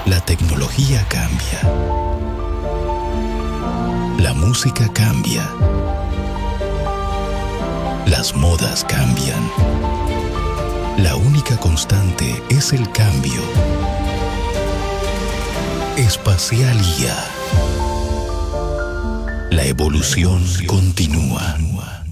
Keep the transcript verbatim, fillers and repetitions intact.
La tecnología cambia. La música cambia. Las modas cambian. La única constante es el cambio. Espacial I A. La evolución continúa.